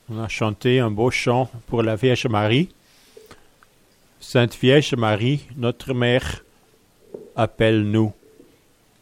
On a chanté un beau chant pour la Vierge Marie. Sainte Vierge Marie, notre Mère, appelle-nous.